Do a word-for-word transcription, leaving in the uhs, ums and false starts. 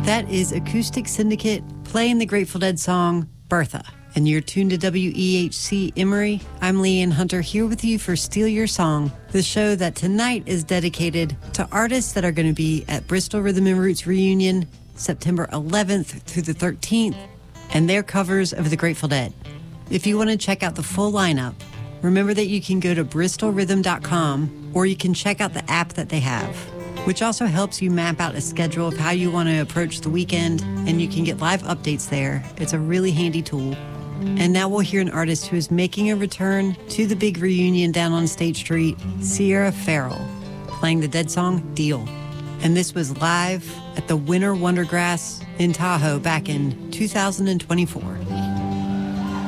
That is Acoustic Syndicate playing the Grateful Dead song, Bertha. And you're tuned to W E H C Emory. I'm Leanne Hunter here with you for Steal Your Song, the show that tonight is dedicated to artists that are going to be at Bristol Rhythm and Roots Reunion, September eleventh through the thirteenth, and their covers of the Grateful Dead. If you want to check out the full lineup, remember that you can go to bristol rhythm dot com or you can check out the app that they have, which also helps you map out a schedule of how you want to approach the weekend, and you can get live updates there. It's a really handy tool. And now we'll hear an artist who is making a return to the big reunion down on State Street, Sierra Farrell, playing the Dead song, Deal. And this was live at the Winter Wondergrass in Tahoe back in two thousand twenty-four.